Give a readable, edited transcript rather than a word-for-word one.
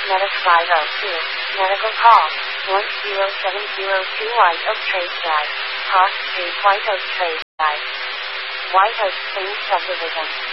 Medic 502. Medical call. 10702 White Oak Trade Drive. Park Street, White Oak Trade Drive. White Oak Springs Subdivision.